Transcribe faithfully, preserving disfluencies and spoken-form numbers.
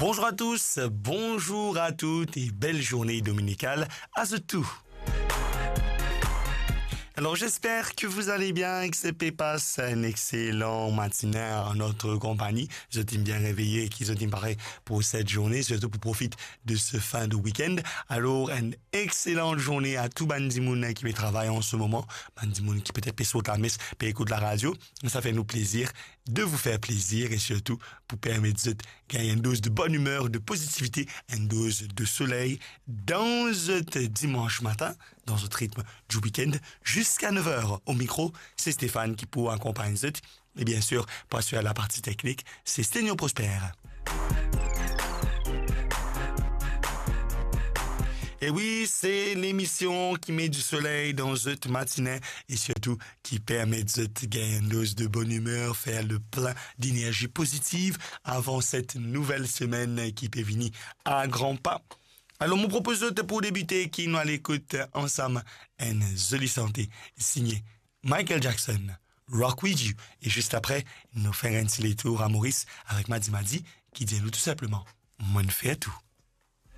Bonjour à tous, bonjour à toutes et belle journée dominicale à ce tout. Alors j'espère que vous allez bien, que ce passe un excellent matinée en notre compagnie. Je t'aime bien réveillé et qui je t'aime pareil pour cette journée, surtout pour profiter de ce fin de week-end. Alors une excellente journée à tout Bandimoun qui travaille en ce moment. Bandimoun qui peut-être peut sauter la messe, peut écouter la radio. Ça fait nous plaisir de vous faire plaisir et surtout pour permettre de gagner une dose de bonne humeur, de positivité, une dose de soleil dans ce dimanche matin, dans ce rythme du week-end, jusqu'à neuf heures. Au micro, c'est Stéphane qui pour accompagner ce. Et bien sûr, pas sur la partie technique, c'est Sténio Prosper. Et oui, c'est l'émission qui met du soleil dans cette matinée et surtout qui permet de gagner une dose de bonne humeur, faire le plein d'énergie positive avant cette nouvelle semaine qui peut venir à grands pas. Alors, mon proposeur pour débuter, qui nous à l'écoute ensemble, une jolie santé, signé Michael Jackson, Rock With You. Et juste après, nous faire un petit tour à Maurice avec Madi Madi, qui dit nous tout simplement, moi ne fais tout.